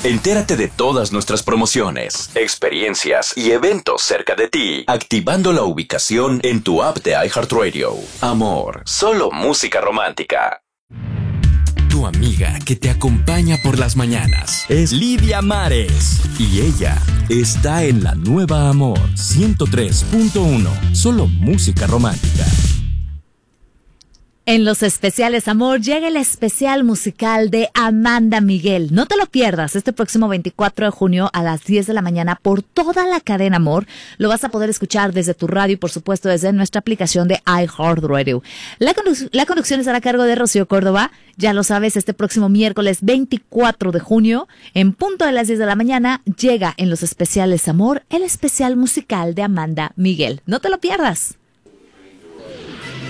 Entérate de todas nuestras promociones, experiencias y eventos cerca de ti, activando la ubicación en tu app de iHeartRadio. Amor, solo música romántica. Tu amiga que te acompaña por las mañanas es Lidia Mares. Y ella está en la nueva Amor 103.1. Solo música romántica. En los especiales Amor llega el especial musical de Amanda Miguel. No te lo pierdas este próximo 24 de junio a las 10 de la mañana por toda la cadena Amor. Lo vas a poder escuchar desde tu radio y por supuesto desde nuestra aplicación de iHeartRadio. La conducción estará a cargo de Rocío Córdoba. Ya lo sabes, este próximo miércoles 24 de junio, en punto de las 10 de la mañana, llega en los especiales Amor el especial musical de Amanda Miguel. No te lo pierdas.